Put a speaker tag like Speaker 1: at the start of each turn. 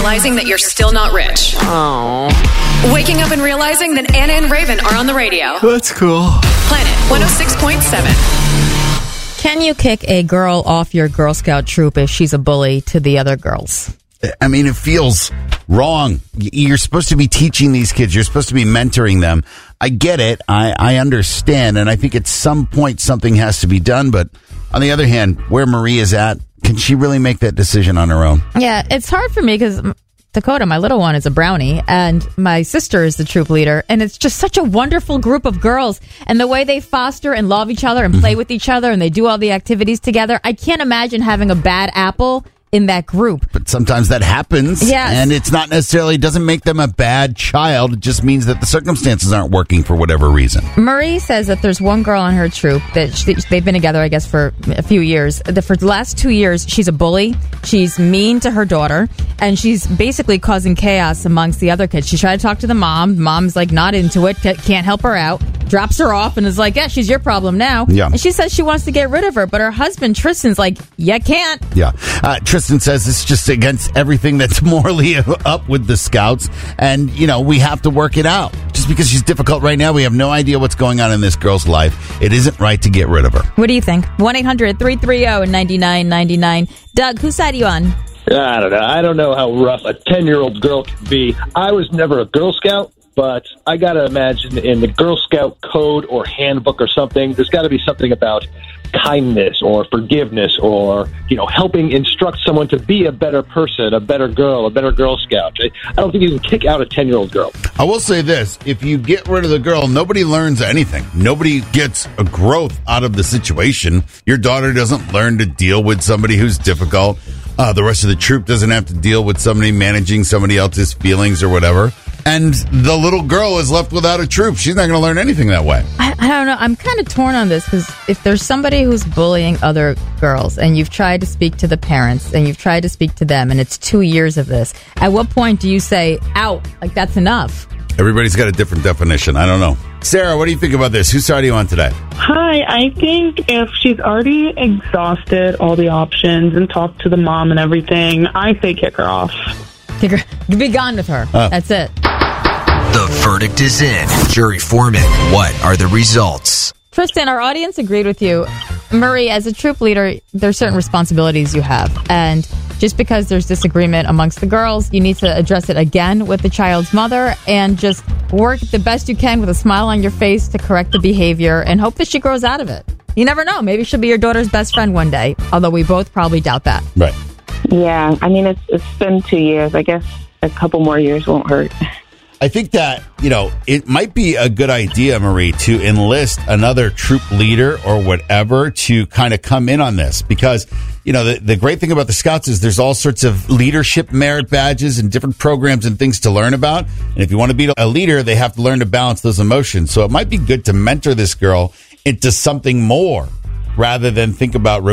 Speaker 1: realizing that you're still not rich.
Speaker 2: Oh.
Speaker 1: Waking up and realizing that Anna and Raven are on the radio.
Speaker 2: That's cool.
Speaker 1: Planet 106.7.
Speaker 3: Can you kick a girl off your Girl Scout troop if she's a bully to the other girls?
Speaker 4: I mean, it feels wrong. You're supposed to be teaching these kids. You're supposed to be mentoring them. I get it. I understand. And I think at some point something has to be done. But on the other hand, where Marie is at, can she really make that decision on her own?
Speaker 3: Yeah, it's hard for me because Dakota, my little one, is a brownie, and my sister is the troop leader, and it's just such a wonderful group of girls, and the way they foster and love each other and play with each other, and they do all the activities together. I can't imagine having a bad apple in that group.
Speaker 4: But sometimes that happens.
Speaker 3: Yes.
Speaker 4: And it's not necessarily, doesn't make them a bad child. It just means that the circumstances aren't working for whatever reason.
Speaker 3: Marie says that there's one girl on her troop that they've been together, I guess, for a few years. For the last 2 years, she's a bully. She's mean to her daughter, and she's basically causing chaos amongst the other kids. She tried to talk to the mom. Mom's like not into it, can't help her out, drops her off, and is like, yeah, she's your problem now.
Speaker 4: Yeah.
Speaker 3: And she says she wants to get rid of her, but her husband, Tristan's like, you can't.
Speaker 4: Yeah. Tristan says it's just against everything that's morally up with the Scouts. And, you know, we have to work it out. Just because she's difficult right now, we have no idea what's going on in this girl's life. It isn't right to get rid of her.
Speaker 3: What do you think? 1-800-330-9999. Doug, whose side are you on?
Speaker 5: I don't know. I don't know how rough a 10-year-old girl can be. I was never a Girl Scout, but I got to imagine in the Girl Scout code or handbook or something, there's got to be something about kindness or forgiveness or, you know, helping instruct someone to be a better person, a better girl, a better Girl Scout. I don't think you can kick out a 10-year-old girl.
Speaker 4: I will say this. If you get rid of the girl, nobody learns anything. Nobody gets a growth out of the situation. Your daughter doesn't learn to deal with somebody who's difficult. The rest of the troop doesn't have to deal with somebody managing somebody else's feelings or whatever. And the little girl is left without a troop. She's not going to learn anything that way.
Speaker 3: I don't know. I'm kind of torn on this because if there's somebody who's bullying other girls and you've tried to speak to the parents and you've tried to speak to them and it's 2 years of this, at what point do you say, out, like that's enough?
Speaker 4: Everybody's got a different definition. I don't know. Sarah, what do you think about this? Whose side are you on today?
Speaker 6: Hi, I think if she's already exhausted all the options and talked to the mom and everything, I say kick her off.
Speaker 3: Kick her. Be gone with her. That's it.
Speaker 7: The verdict is in. Jury foreman, what are the results?
Speaker 3: Tristan, our audience agreed with you. Marie, as a troop leader, there's certain responsibilities you have. And just because there's disagreement amongst the girls, you need to address it again with the child's mother and just work the best you can with a smile on your face to correct the behavior and hope that she grows out of it. You never know. Maybe she'll be your daughter's best friend one day, although we both probably doubt that.
Speaker 4: Right.
Speaker 6: Yeah, I mean, it's been 2 years. I guess a couple more years won't hurt.
Speaker 4: I think that, you know, it might be a good idea, Marie, to enlist another troop leader or whatever to kind of come in on this because, you know, the great thing about the Scouts is there's all sorts of leadership merit badges and different programs and things to learn about. And if you want to be a leader, they have to learn to balance those emotions. So it might be good to mentor this girl into something more rather than think about